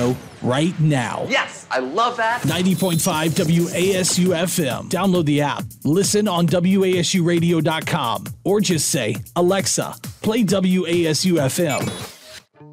radio right now. Yes, I love that. 90.5 WASU FM. Download the app. Listen on WASUradio.com or just say, Alexa, play WASU FM.